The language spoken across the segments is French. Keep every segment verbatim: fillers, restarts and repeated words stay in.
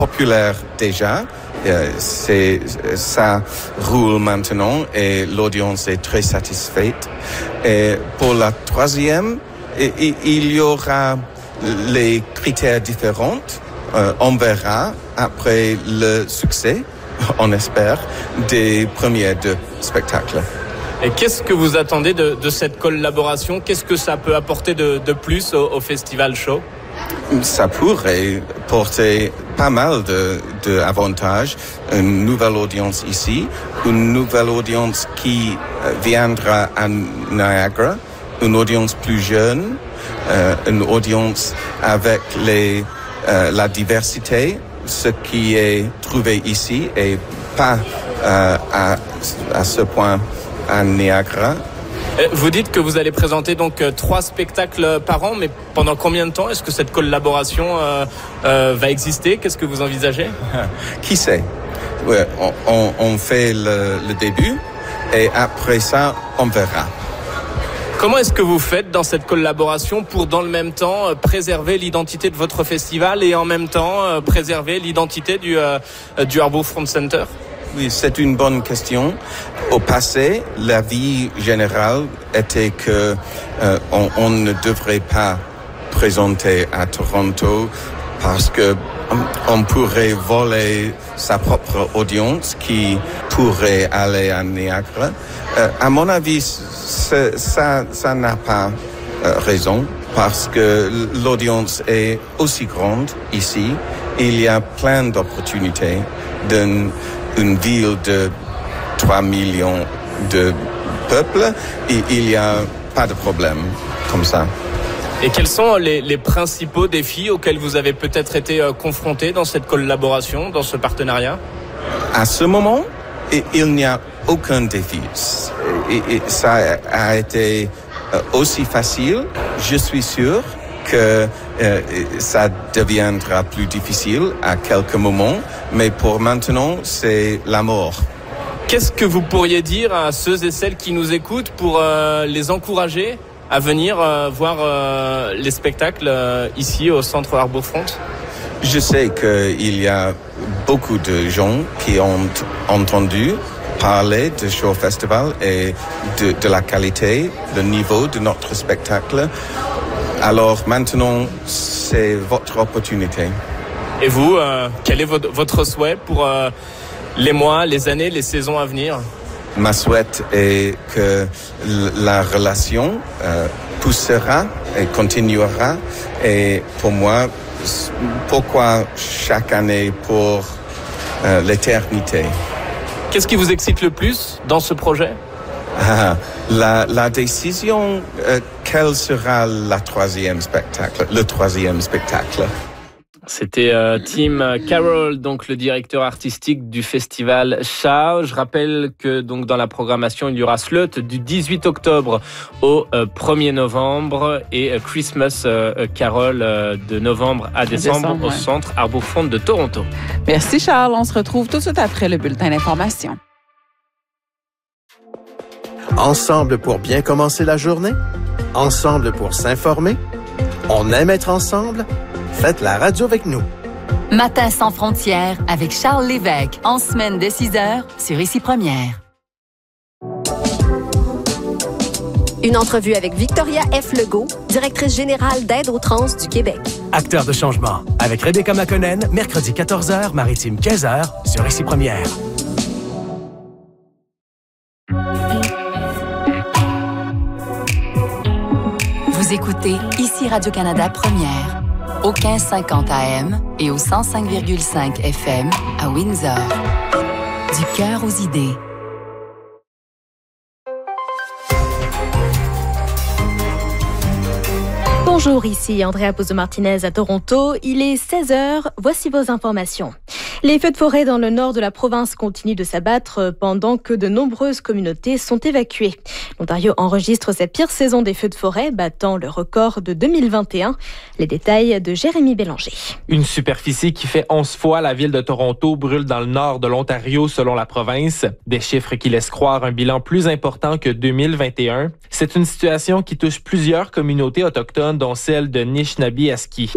populaire déjà. Euh, c'est, ça roule maintenant et l'audience est très satisfaite. Et pour la troisième, il, il y aura les critères différents. Euh, on verra après le succès, on espère, des premiers deux spectacles. Et qu'est-ce que vous attendez de, de cette collaboration? Qu'est-ce que ça peut apporter de, de plus au, au Festival Show? Ça pourrait porter pas mal de, de avantages. Une nouvelle audience ici, une nouvelle audience qui viendra à Niagara, une audience plus jeune, euh, une audience avec les, euh, la diversité, ce qui est trouvé ici et pas euh, à, à ce point à Niagara. Vous dites que vous allez présenter donc trois spectacles par an, mais pendant combien de temps est-ce que cette collaboration euh, euh, va exister? Qu'est-ce que vous envisagez? Qui sait? Ouais, on, on, on fait le, le début et après ça, on verra. Comment est-ce que vous faites dans cette collaboration pour, dans le même temps, préserver l'identité de votre festival et en même temps préserver l'identité du, euh, du Harbourfront Center? Oui, c'est une bonne question. Au passé, l'avis général était que euh, on, on ne devrait pas présenter à Toronto parce que on pourrait voler sa propre audience qui pourrait aller à Niagara. Euh, à mon avis, ça, ça n'a pas euh, raison parce que l'audience est aussi grande ici. Il y a plein d'opportunités d'une une ville de trois millions de peuples, et il n'y a pas de problème comme ça. Et quels sont les, les principaux défis auxquels vous avez peut-être été euh, confrontés dans cette collaboration, dans ce partenariat? À ce moment, il n'y a aucun défi. Et, et ça a été aussi facile. Je suis sûr que euh, ça deviendra plus difficile à quelques moments, mais pour maintenant, c'est la mort. Qu'est-ce que vous pourriez dire à ceux et celles qui nous écoutent pour euh, les encourager à venir euh, voir euh, les spectacles euh, ici au Centre Harbourfront? Je sais qu'il y a beaucoup de gens qui ont entendu parler de Show Festival et de, de la qualité, le niveau de notre spectacle. Alors maintenant, c'est votre opportunité. Et vous, euh, quel est votre, votre souhait pour euh, les mois, les années, les saisons à venir? Ma souhait est que la relation euh, poussera et continuera. Et pour moi, pourquoi chaque année pour euh, l'éternité? Qu'est-ce qui vous excite le plus dans ce projet? Ah, la, la décision, euh, quel sera la troisième spectacle, le troisième spectacle? C'était euh, Tim Carroll, donc le directeur artistique du festival Shaw. Je rappelle que donc dans la programmation, il y aura Slut du dix-huit octobre au euh, premier novembre et euh, Christmas euh, Carol euh, de novembre à décembre, décembre au ouais. Centre Harbourfront de Toronto. Merci Charles, on se retrouve tout de suite après le bulletin d'information. Ensemble pour bien commencer la journée? Ensemble pour s'informer? On aime être ensemble? Faites la radio avec nous. Matin sans frontières avec Charles Lévesque en semaine de six heures sur Ici Première. Une entrevue avec Victoria F. Legault, directrice générale d'Aide aux trans du Québec. Acteur de changement avec Rebecca Makonnen, mercredi quatorze heures, maritime quinze heures sur Ici Première. Vous écoutez Ici Radio-Canada Première, au quinze cinquante A M et au cent cinq virgule cinq F M à Windsor. Du cœur aux idées. Bonjour, ici Andrea Pouzo-Martinez à Toronto. Il est seize heures. Voici vos informations. Les feux de forêt dans le nord de la province continuent de s'abattre pendant que de nombreuses communautés sont évacuées. L'Ontario enregistre sa pire saison des feux de forêt, battant le record de deux mille vingt et un. Les détails de Jérémy Bélanger. Une superficie qui fait onze fois la ville de Toronto brûle dans le nord de l'Ontario selon la province. Des chiffres qui laissent croire un bilan plus important que deux mille vingt et un. C'est une situation qui touche plusieurs communautés autochtones, dont celle de Nishnabee-Aski.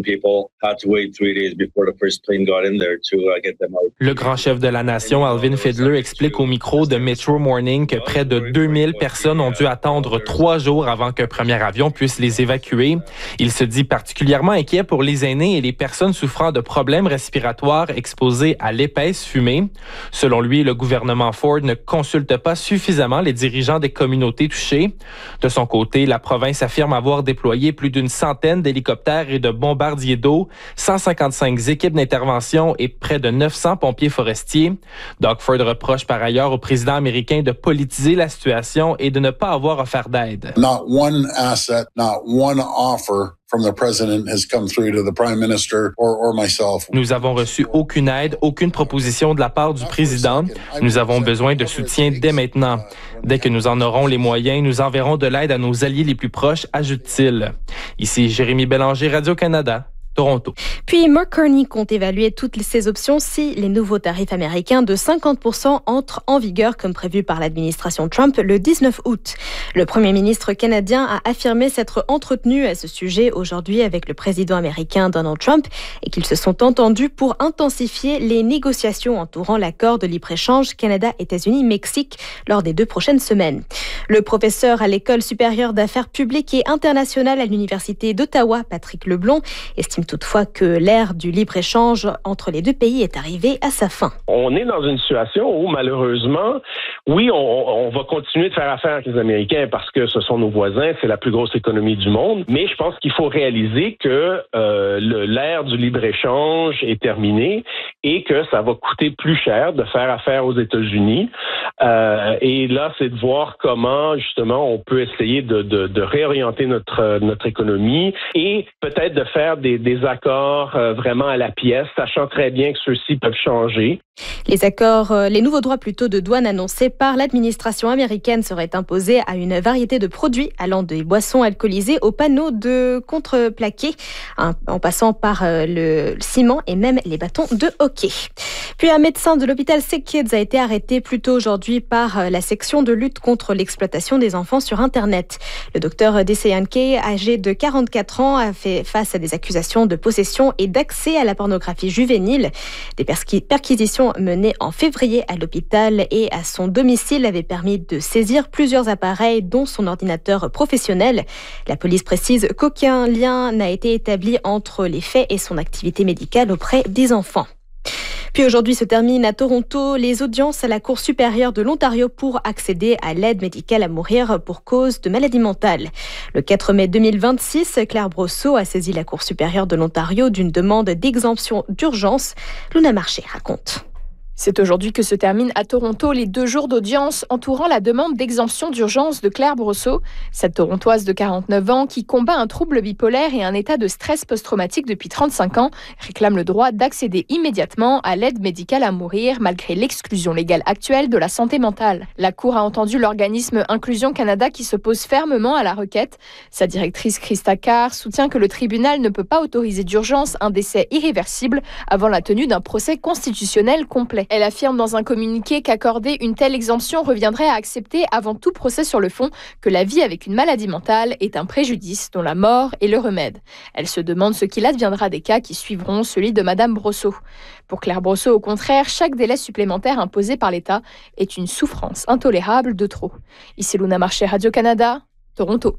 Le grand chef de la nation, Alvin Fiddler, explique au micro de Metro Morning que près de deux mille personnes ont dû attendre trois jours avant qu'un premier avion puisse les évacuer. Il se dit particulièrement inquiet pour les aînés et les personnes souffrant de problèmes respiratoires exposées à l'épaisse fumée. Selon lui, le gouvernement Ford ne consulte pas suffisamment les dirigeants des communautés touchées. De son côté, la province affirme avoir déployé plus d'une centaine d'hélicoptères et de bombardiers d'eau, cent cinquante-cinq équipes d'intervention et près de neuf cents pompiers forestiers. Doug Ford reproche par ailleurs au président américain de politiser la situation et de ne pas avoir offert d'aide. Not one asset, not one offer from the president has come through to the prime minister or, or myself. Nous avons reçu aucune aide, aucune proposition de la part du président. Nous avons besoin de soutien dès maintenant. Dès que nous en aurons les moyens, nous enverrons de l'aide à nos alliés les plus proches, ajoute-t-il. Ici Jérémy Bélanger, Radio-Canada. Toronto. Puis Mark Carney compte évaluer toutes ces options si les nouveaux tarifs américains de cinquante pour cent entrent en vigueur comme prévu par l'administration Trump le dix-neuf août. Le premier ministre canadien a affirmé s'être entretenu à ce sujet aujourd'hui avec le président américain Donald Trump et qu'ils se sont entendus pour intensifier les négociations entourant l'accord de libre-échange Canada-États-Unis-Mexique lors des deux prochaines semaines. Le professeur à l'École supérieure d'affaires publiques et internationales à l'Université d'Ottawa, Patrick Leblond, estime toutefois que l'ère du libre-échange entre les deux pays est arrivée à sa fin. On est dans une situation où, malheureusement, oui, on, on va continuer de faire affaire avec les Américains parce que ce sont nos voisins, c'est la plus grosse économie du monde, mais je pense qu'il faut réaliser que euh, le, l'ère du libre-échange est terminée et que ça va coûter plus cher de faire affaire aux États-Unis. Euh, et là, c'est de voir comment, justement, on peut essayer de, de, de réorienter notre, notre économie et peut-être de faire des, des accords euh, vraiment à la pièce, sachant très bien que ceux-ci peuvent changer. Les accords, euh, les nouveaux droits plutôt de douane annoncés par l'administration américaine seraient imposés à une variété de produits allant des boissons alcoolisées aux panneaux de contreplaqué, hein, en passant par euh, le ciment et même les bâtons de hockey. Puis un médecin de l'hôpital Sick Kids a été arrêté plus tôt aujourd'hui par euh, la section de lutte contre l'exploitation des enfants sur Internet. Le docteur Deseyanke, âgé de quarante-quatre ans, a fait face à des accusations de possession et d'accès à la pornographie juvénile. Des perquisitions menées en février à l'hôpital et à son domicile avaient permis de saisir plusieurs appareils, dont son ordinateur professionnel. La police précise qu'aucun lien n'a été établi entre les faits et son activité médicale auprès des enfants. Puis aujourd'hui se terminent à Toronto les audiences à la Cour supérieure de l'Ontario pour accéder à l'aide médicale à mourir pour cause de maladie mentale. Le quatre mai deux mille vingt-six, Claire Brosseau a saisi la Cour supérieure de l'Ontario d'une demande d'exemption d'urgence. Luna Marché raconte. C'est aujourd'hui que se terminent à Toronto les deux jours d'audience entourant la demande d'exemption d'urgence de Claire Brosseau, cette Torontoise de quarante-neuf ans qui combat un trouble bipolaire et un état de stress post-traumatique depuis trente-cinq ans, réclame le droit d'accéder immédiatement à l'aide médicale à mourir malgré l'exclusion légale actuelle de la santé mentale. La Cour a entendu l'organisme Inclusion Canada qui s'oppose fermement à la requête. Sa directrice Christa Carr soutient que le tribunal ne peut pas autoriser d'urgence un décès irréversible avant la tenue d'un procès constitutionnel complet. Elle affirme dans un communiqué qu'accorder une telle exemption reviendrait à accepter avant tout procès sur le fond que la vie avec une maladie mentale est un préjudice dont la mort est le remède. Elle se demande ce qu'il adviendra des cas qui suivront celui de Madame Brosseau. Pour Claire Brosseau, au contraire, chaque délai supplémentaire imposé par l'État est une souffrance intolérable de trop. Ici Luna Marché, Radio-Canada, Toronto.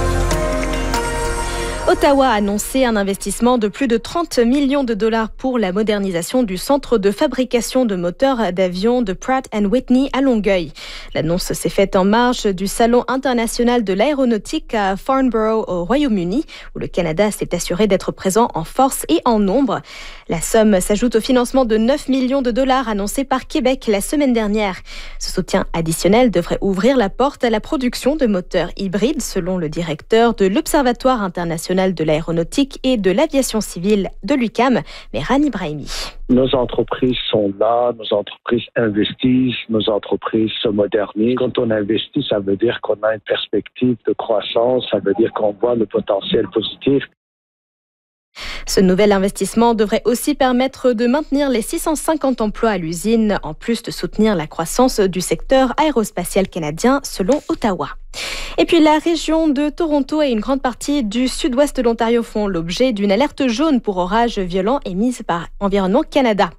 Ottawa a annoncé un investissement de plus de trente millions de dollars pour la modernisation du centre de fabrication de moteurs d'avion de Pratt and Whitney à Longueuil. L'annonce s'est faite en marge du Salon international de l'aéronautique à Farnborough au Royaume-Uni, où le Canada s'est assuré d'être présent en force et en nombre. La somme s'ajoute au financement de neuf millions de dollars annoncé par Québec la semaine dernière. Ce soutien additionnel devrait ouvrir la porte à la production de moteurs hybrides, selon le directeur de l'Observatoire international nationale de l'aéronautique et de l'aviation civile de l'U Q A M, Mehran Ibrahimi. Nos entreprises sont là, nos entreprises investissent, nos entreprises se modernisent. Quand on investit, ça veut dire qu'on a une perspective de croissance, ça veut dire qu'on voit le potentiel positif. Ce nouvel investissement devrait aussi permettre de maintenir les six cent cinquante emplois à l'usine, en plus de soutenir la croissance du secteur aérospatial canadien, selon Ottawa. Et puis la région de Toronto et une grande partie du sud-ouest de l'Ontario font l'objet d'une alerte jaune pour orages violents émise par Environnement Canada.